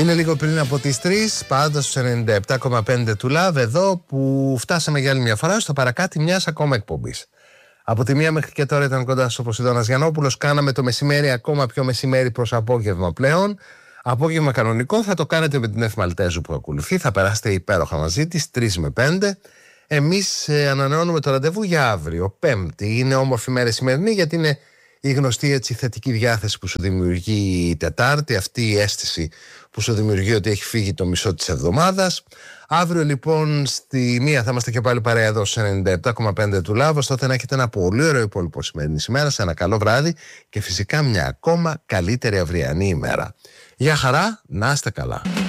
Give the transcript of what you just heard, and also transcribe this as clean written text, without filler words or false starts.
Είναι λίγο πριν από τις 3, πάντα στους 97,5 του Love, εδώ που φτάσαμε για άλλη μια φορά στο παρακάτι μιας ακόμα εκπομπής. Από τη μία μέχρι και τώρα ήταν κοντά στο Ποσειδώνας Γιαννόπουλος. Κάναμε το μεσημέρι ακόμα πιο μεσημέρι προς απόγευμα πλέον. Απόγευμα κανονικό θα το κάνετε με την Εφ Μαλτέζου που ακολουθεί. Θα περάσετε υπέροχα μαζί της, 3 με 5. Εμείς ανανεώνουμε το ραντεβού για αύριο, Πέμπτη. Είναι όμορφη μέρα σημερινή, γιατί είναι η γνωστή έτσι θετική διάθεση που σου δημιουργεί η Τετάρτη, αυτή η αίσθηση που σου δημιουργεί ότι έχει φύγει το μισό της εβδομάδας. Αύριο λοιπόν στη 1 θα είμαστε και πάλι παρέα εδώ σε 97,5 του Λάβος. Τότε να έχετε ένα πολύ ωραίο υπόλοιπο σημερινής ημέρας, ένα καλό βράδυ και φυσικά μια ακόμα καλύτερη αυριανή ημέρα. Γεια χαρά, να είστε καλά.